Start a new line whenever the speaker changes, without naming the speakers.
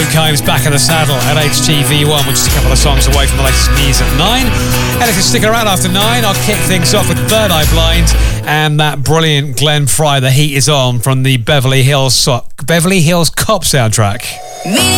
Combs back in the saddle at HTV1, which is a couple of songs away from the latest news at 9. And if you stick around after 9, I'll kick things off with Third Eye Blind and that brilliant Glenn Fry, The Heat Is On, from the Beverly Hills Cop soundtrack.